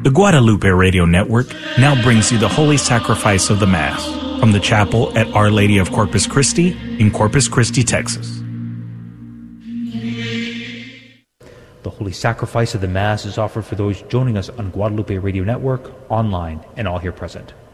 The Guadalupe Radio Network now brings you the Holy Sacrifice of the Mass from the chapel at Our Lady of Corpus Christi in Corpus Christi, Texas. The Holy Sacrifice of the Mass is offered for those joining us on Guadalupe Radio Network, online, and all here present.